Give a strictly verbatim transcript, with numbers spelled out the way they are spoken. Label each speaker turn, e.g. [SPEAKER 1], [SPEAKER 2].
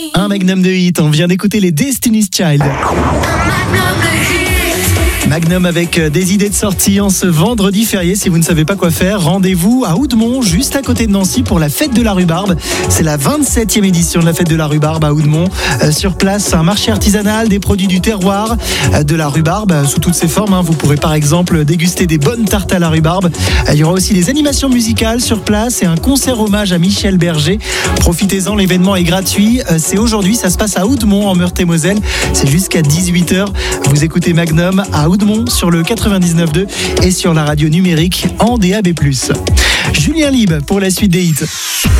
[SPEAKER 1] Un magnum de hit, on vient d'écouter les Destiny's Child. Magnum avec des idées de sortie en ce vendredi férié. Si vous ne savez pas quoi faire, rendez-vous à Houdemont, juste à côté de Nancy, pour la fête de la rhubarbe. C'est la vingt-septième édition de la fête de la rhubarbe à Houdemont. Euh, sur place, un marché artisanal, des produits du terroir, euh, de la rhubarbe euh, sous toutes ses formes. Hein. Vous pourrez par exemple déguster des bonnes tartes à la rhubarbe. Euh, il y aura aussi des animations musicales sur place et un concert hommage à Michel Berger. Profitez-en, l'événement est gratuit. Euh, c'est aujourd'hui, ça se passe à Houdemont en Meurthe-et-Moselle. C'est jusqu'à dix-huit heures. Vous écoutez Magnum à Houdemont sur le quatre-vingt-dix-neuf point deux et sur la radio numérique en D A B plus. Julien Lieb pour la suite des hits.